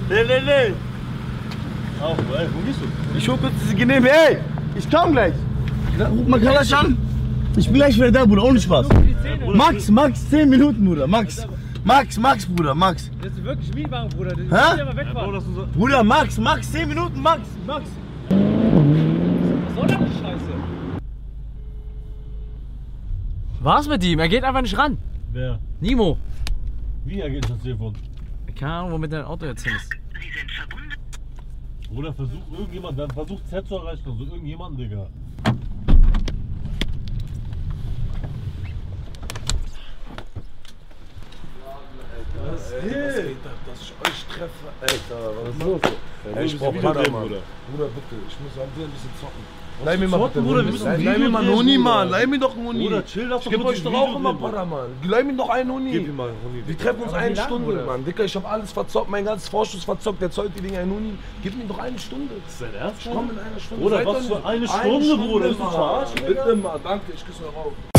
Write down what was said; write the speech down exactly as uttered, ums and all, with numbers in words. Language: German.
Nee, nee, nee. Ach, ey, wo gehst du? Ich hol kurz diese Genehme. Ey, ich komm gleich. Ruf mal Kalasch an. Ich bin gleich wieder da, Bruder, ohne Spaß. Max, Max, zehn Minuten, Bruder, Max. Max, Max, Bruder, Max. Das ist wirklich Mietwagen, Bruder. Das Hä? ja mal wegfahren. So Bruder, Max, Max, zehn Minuten, Max, Max. Was soll das die Scheiße? Was mit ihm? Er geht einfach nicht ran. Wer? Nimo. Wie er geht das Telefon? Keine Ahnung, womit dein Auto jetzt hin ist. Oder versucht irgendjemand, dann versucht Z zu erreichen, also irgendjemanden, Digga. Was geht, dass ich euch treffe? Alter, was ist los? Ey, Ich brauch Vater, Mann. Bruder, bitte, ich muss am ein bisschen zocken. Leih mir mal bitte, Bruder, wir müssen ein Leih Video mir mal einen drehen, Huni, Bruder. Mann. Leih mir doch einen Huni. Bruder, chill, lass Ich doch geb kurz euch ein doch Video auch immer drehen, Bruder. Para, Mann. Leih mir doch einen Huni. Gib ihm mal einen Huni. Wir treffen uns Aber eine wie lang, Stunde, Bruder? Mann. Dicker, ich hab alles verzockt, mein ganzes Vorschuss verzockt. Der zeugt die Dinge einen Huni. Gib mir doch eine Stunde. Ist dein Ernst? Ich komm in einer Stunde. Bruder, Seid was doch für nicht- eine Stunde, Bruder? Ist das Mann. verarschen, Digga? Bitte mal, danke, ich küsse eure Augen.